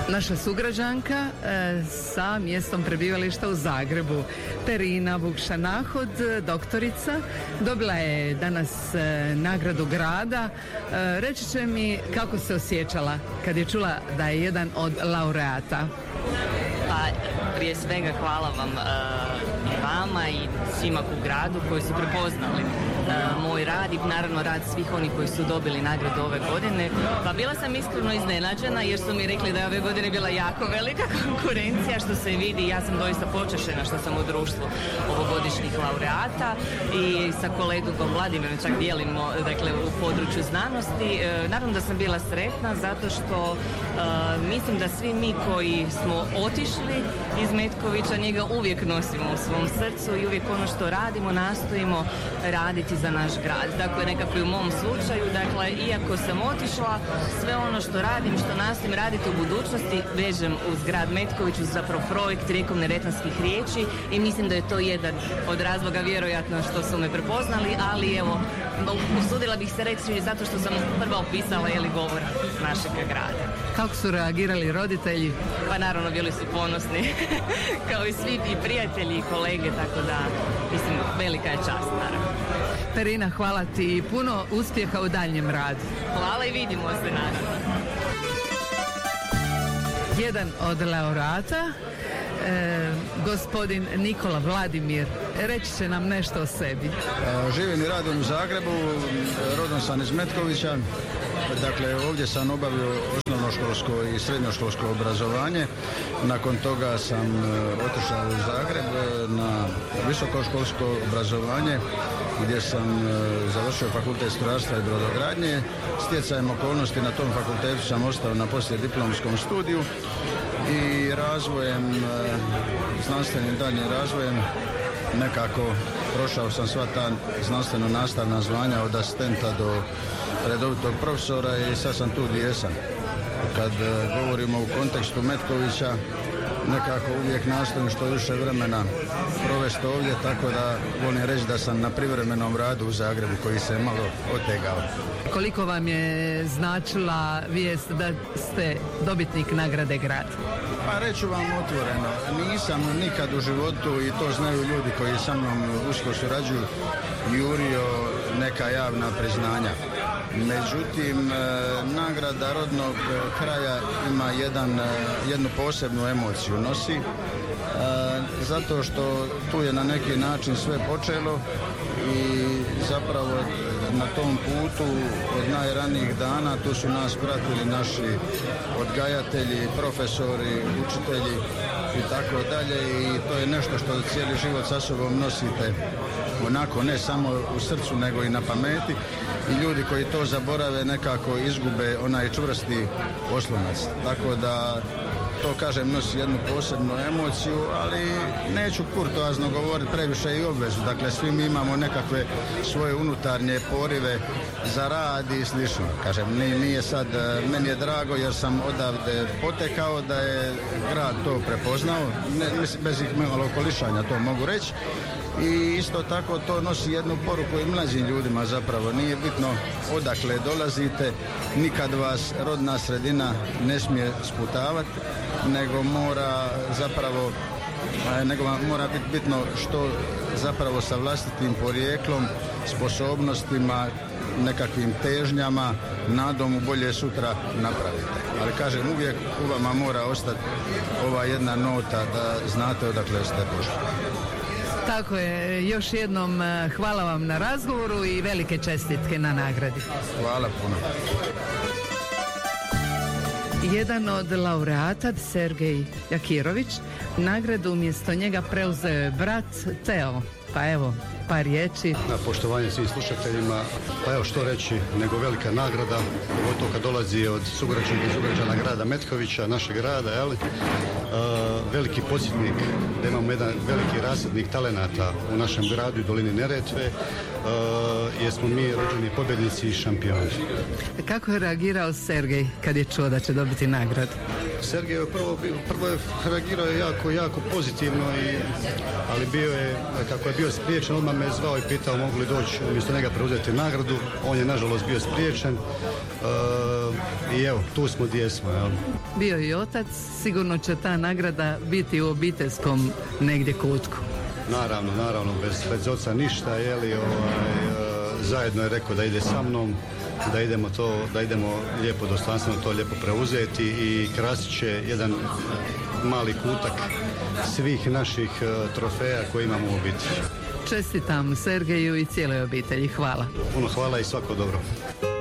Naša sugrađanka sa mjestom prebivališta u Zagrebu, Perina Vukša-Nahod, doktorica, dobila je danas nagradu grada. Reći će mi kako se osjećala kad je čula da je jedan od laureata. Pa prije svega hvala vam i vama i svima u gradu koji su prepoznali moj rad i naravno rad svih onih koji su dobili nagradu ove godine. Pa bila sam iskreno iznenađena jer su mi rekli da je ove godine bila jako velika konkurencija, što se vidi. Ja sam doista počašena što sam u društvu ovogodišnjih laureata i sa kolegom Vladimirom čak dijelimo, dakle, u području znanosti. Naravno da sam bila sretna zato što mislim da svi mi koji smo otišli iz Metkovića njega uvijek nosimo u svom srcu i uvijek ono što radimo nastojimo raditi za naš grad. Dakle, nekako i u mom slučaju, dakle, iako sam otišla, sve ono što radim, što nastojim raditi u budućnosti, vežem uz grad Metković, uz zapravo projekt Rijekom-neretvanskih riječi i mislim da je to jedan od razloga vjerojatno što su me prepoznali, ali evo, usudila bih se reći zato što sam prva opisala govor našeg grada. Kako su reagirali roditelji? Pa naravno bili su ponosni, kao i svi i prijatelji i kolege, tako da mislim velika je čast naravno. Perina, hvala ti i puno uspjeha u daljnjem radu. Hvala i vidimo se naravno. Jedan od laureata, gospodin Nikola Vladimir, reći će nam nešto o sebi. Živim i radim u Zagrebu, rodom sam iz Metkovića. Dakle, ovdje sam obavio osnovnoškolsko i srednjoškolsko obrazovanje. Nakon toga sam otišao u Zagreb na visokoškolsko obrazovanje gdje sam završio fakultet strojarstva i brodogradnje. Stjecajem okolnosti na tom fakultetu sam ostao na poslijediplomskom studiju i razvojem, znanstvenim daljnjim razvojem nekako prošao sam sva ta znanstveno-nastavna zvanja od asistenta do redovitog profesora i sad sam tu gdje jesam. Kad govorimo u kontekstu Metkovića, nekako uvijek nastojim što više vremena provesti ovdje, tako da volim reći da sam na privremenom radu u Zagrebu koji se malo otegao. Koliko vam je značila vijest da ste dobitnik nagrade grad? Pa reću vam otvoreno, nisam nikad u životu, i to znaju ljudi koji sa mnom usko surađuju, jurio neka javna priznanja. Međutim, nagrada rodnog kraja ima jednu posebnu emociju nosi, zato što tu je na neki način sve počelo i zapravo na tom putu od najranijih dana tu su nas pratili naši odgajatelji, profesori, učitelji i tako dalje, i to je nešto što cijeli život sa sobom nosite onako ne samo u srcu nego i na pameti, i ljudi koji to zaborave nekako izgube onaj čvrsti oslonac. Tako da to, kažem, nosi jednu posebnu emociju, ali neću kurtoazno govoriti previše i obvezu. Dakle, svi mi imamo nekakve svoje unutarnje porive za rad i slično. Kažem, nije sad, meni je drago jer sam odavde potekao da je grad to prepoznao, bez ih malo okolišanja to mogu reći. I isto tako to nosi jednu poruku i mlađim ljudima zapravo. Nije bitno odakle dolazite, nikad vas rodna sredina ne smije sputavati, nego mora biti bitno što zapravo sa vlastitim porijeklom, sposobnostima, nekakvim težnjama, nadom u bolje sutra napravite. Ali kažem, uvijek u vama mora ostati ova jedna nota da znate odakle ste došli. Tako je, još jednom hvala vam na razgovoru i velike čestitke na nagradi. Hvala puno. Jedan od laureata, Sergej Jakirović, nagradu umjesto njega preuzeo je brat Teo. Pa evo, par riječi. Na poštovanje svim slušateljima, pa evo što reći nego velika nagrada, pogotovo kad dolazi od sugrađana i sugrađana grada Metkovića, našeg grada, jeli? Veliki podsjetnik da imamo jedan veliki rasadnik talenata u našem gradu i dolini Neretve, jer smo mi rođeni pobjednici i šampioni. Kako je reagirao Sergej kad je čuo da će dobiti nagradu? Sergej je prvo je reagirao jako pozitivno, ali kako je bio spriječen, odmah me zvao i pitao mogu li doći umjesto njega preuzeti nagradu. On je nažalost bio spriječen i evo, tu smo gdje smo. Jel? Bio i otac, sigurno će ta nagrada biti u obiteljskom negdje kutku. Naravno, bez oca ništa, zajedno je rekao da ide sa mnom, da idemo lijepo, dostojanstveno to lijepo preuzeti i krasit će jedan mali kutak svih naših trofeja koje imamo u obitelji. Čestitam Sergeju i cijeloj obitelji. Hvala. Puno hvala i svako dobro.